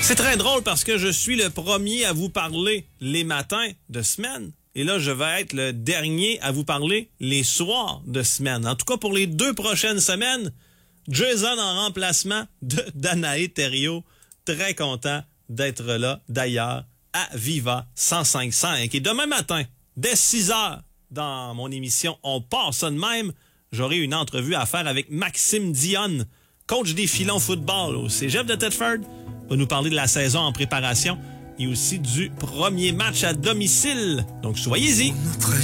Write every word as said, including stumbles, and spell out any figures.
C'est très drôle parce que je suis le premier à vous parler les matins de semaine. Et là, je vais être le dernier à vous parler les soirs de semaine. En tout cas, pour les deux prochaines semaines, Jason en remplacement de Danae Thériault. Très content d'être là, d'ailleurs, à Viva cent cinq cinq. Et demain matin, dès six heures, dans mon émission On part ça de même, j'aurai une entrevue à faire avec Maxime Dionne, coach des filons football au cégep de Thetford. Il va nous parler de la saison en préparation et aussi du premier match à domicile. Donc, soyez-y.